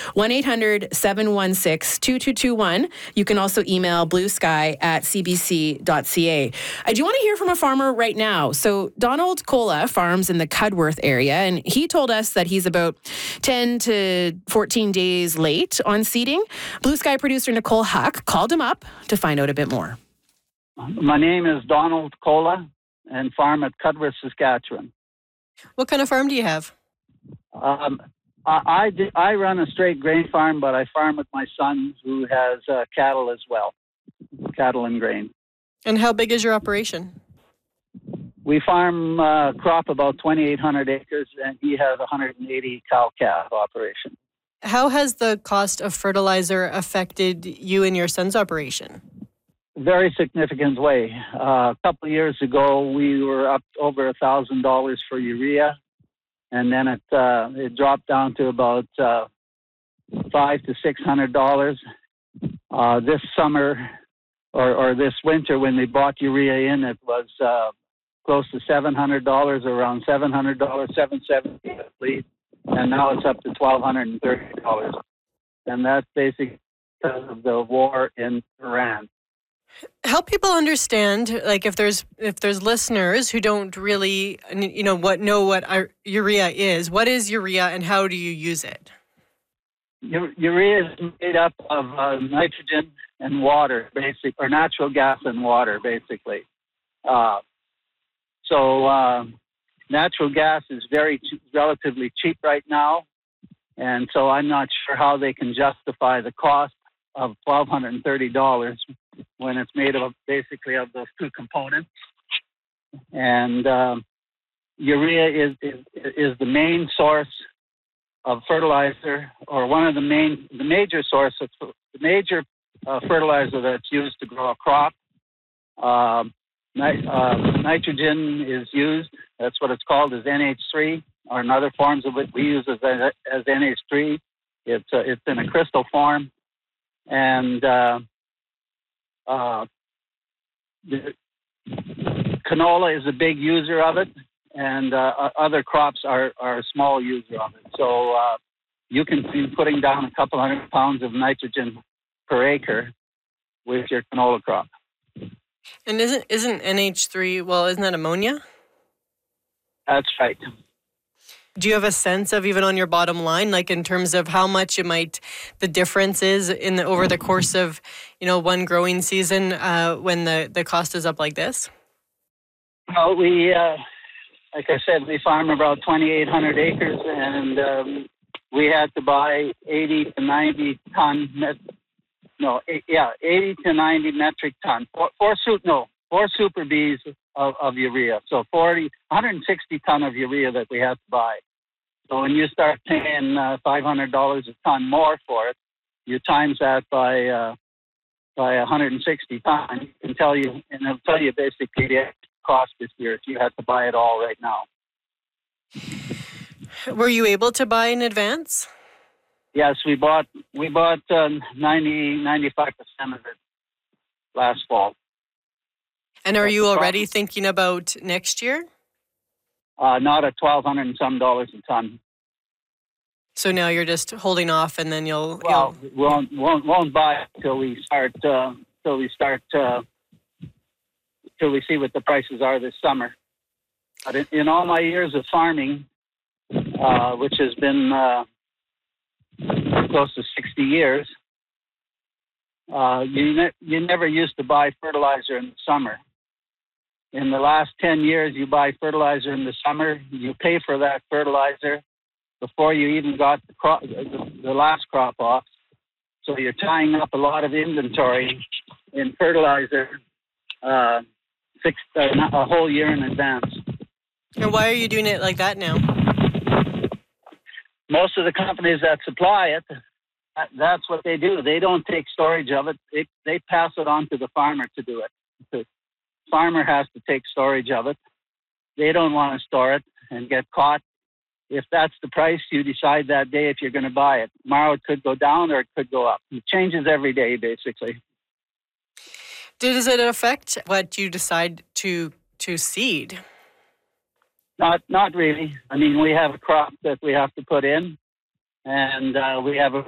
1-800-716-2221. You can also email bluesky@cbc.ca. I do want to hear from a farmer right now. So Donald Cola farms in the Cudworth area, and he told us that he's about 10 to 14 days late on seeding. Blue Sky producer Nicole Huck called him up to find out a bit more. My name is Donald Cola and farm at Cudworth, Saskatchewan. What kind of farm do you have? I run a straight grain farm, but I farm with my son who has cattle as well, cattle and grain. And how big is your operation? We farm crop about 2,800 acres, and he has 180 cow-calf operation. How has the cost of fertilizer affected you and your son's operation? Very significant way. A couple of years ago, we were up over $1,000 for urea, and then it dropped down to about $500 to $600. This summer or this winter, when we bought urea in, it was close to $700, around $700, $770 at least, and now it's up to $1,230, and that's basically because of the war in Iran. Help people understand, like if there's listeners who don't really know what urea is. What is urea and how do you use it? Urea is made up of nitrogen and water, or natural gas and water, basically. So natural gas is relatively cheap right now, and so I'm not sure how they can justify the cost of $1,230 when it's made of basically of those two components. And urea is the main source of fertilizer, or one of the major sources, the major fertilizer that's used to grow a crop. Nitrogen is used. That's what it's called, as NH3, or in other forms of it we use as NH3. It's in a crystal form, and canola is a big user of it, and other crops are a small user of it. So you can be putting down a couple 100 pounds of nitrogen per acre with your canola crop. And isn't NH3, isn't that ammonia? That's right. Do you have a sense of, even on your bottom line, like in terms of how much the difference is over the course of, one growing season when the cost is up like this? Well, we, like I said, we farm about 2,800 acres, and we had to buy 80 to 90 metric ton, four super Bs of urea. So 160 ton of urea that we had to buy. So when you start paying $500 a ton more for it, you times that by 160 ton, it'll tell you basically the cost this year if you had to buy it all right now. Were you able to buy in advance? Yes, we bought 95% of it last fall. And are you already thinking about next year? Not at $1,200 and some dollars a ton. So now you're just holding off, and then you'll won't buy it till we see what the prices are this summer. But in all my years of farming, which has been close to 60 years, you never used to buy fertilizer in the summer. In the last 10 years, you buy fertilizer in the summer. You pay for that fertilizer before you even got the last crop off. So you're tying up a lot of inventory in fertilizer a whole year in advance. And why are you doing it like that now? Most of the companies that supply it, that's what they do. They don't take storage of it. They pass it on to the farmer to do it. The farmer has to take storage of it. They don't want to store it and get caught. If that's the price, you decide that day if you're going to buy it. Tomorrow it could go down or it could go up. It changes every day, basically. Does it affect what you decide to seed? Not really. I mean, we have a crop that we have to put in, and we have a